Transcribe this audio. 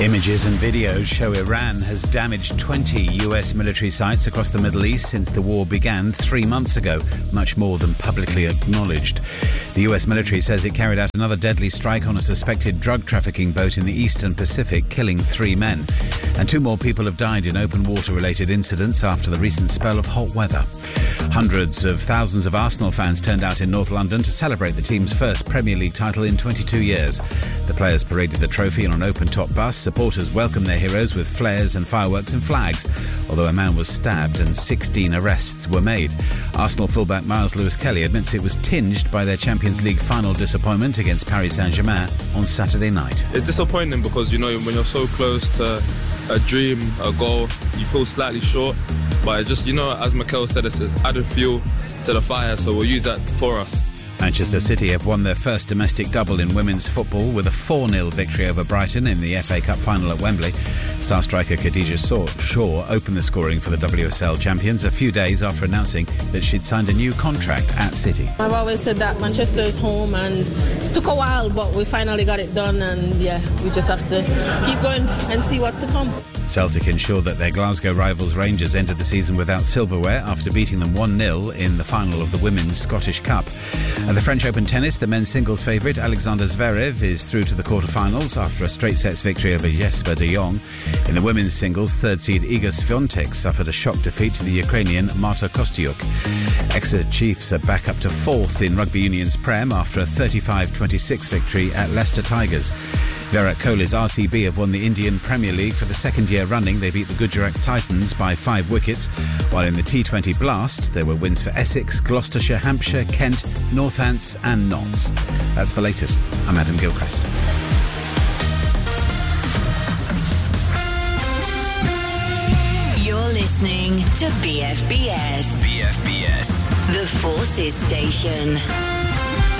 Images and videos show Iran has damaged 20 US military sites across the Middle East since the war began 3 months ago, much more than publicly acknowledged. The US military says it carried out another deadly strike on a suspected drug trafficking boat in the Eastern Pacific, killing 3 men. And 2 more people have died in open water-related incidents after the recent spell of hot weather. Hundreds of thousands of Arsenal fans turned out in North London to celebrate the team's first Premier League title in 22 years. The players paraded the trophy on an open-top bus. Supporters welcomed their heroes with flares and fireworks and flags, although a man was stabbed and 16 arrests were made. Arsenal fullback Miles Lewis-Kelly admits it was tinged by their Champions League final disappointment against Paris Saint-Germain on Saturday night. It's disappointing because, when you're so close to a dream, a goal, you feel slightly short. But just, as Mikel said, it's added fuel to the fire, so we'll use that for us. Manchester City have won their first domestic double in women's football with a 4-0 victory over Brighton in the FA Cup final at Wembley. Star striker Khadija Shaw opened the scoring for the WSL champions a few days after announcing that she'd signed a new contract at City. I've always said that Manchester is home, and it took a while, but we finally got it done, and we just have to keep going and see what's to come. Celtic ensured that their Glasgow rivals Rangers ended the season without silverware after beating them 1-0 in the final of the Women's Scottish Cup. At the French Open tennis, the men's singles favourite Alexander Zverev is through to the quarter-finals after a straight sets victory over Jesper de Jong. In the women's singles, third seed Iga Swiatek suffered a shock defeat to the Ukrainian Marta Kostyuk. Exeter Chiefs are back up to 4th in Rugby Union's Prem after a 35-26 victory at Leicester Tigers. Virat Kohli's RCB have won the Indian Premier League for the second year running. They beat the Gujarat Titans by 5 wickets, while in the T20 Blast there were wins for Essex, Gloucestershire, Hampshire, Kent, Northants and Notts. That's the latest. I'm Adam Gilchrist. You're listening to BFBS. BFBS. The Forces Station.